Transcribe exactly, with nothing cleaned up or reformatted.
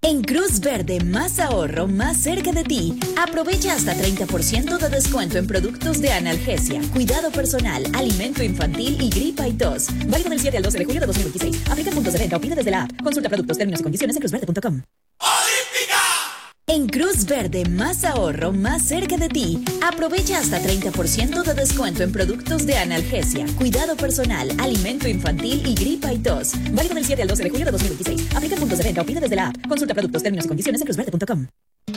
En Cruz Verde, más ahorro, más cerca de ti. Aprovecha hasta treinta por ciento de descuento en productos de analgesia, cuidado personal, alimento infantil y gripa y tos. Válido del siete al doce de julio de dos mil veintiséis. Aplica puntos de venta o pide desde la app. Consulta productos, términos y condiciones en cruz verde punto com. En Cruz Verde, más ahorro, más cerca de ti. Aprovecha hasta treinta por ciento de descuento en productos de analgesia, cuidado personal, alimento infantil y gripa y tos. Válido del siete al doce de julio de dos mil veintiséis. Aplica puntos de venta o pide desde la app. Consulta productos, términos y condiciones en cruz verde punto com.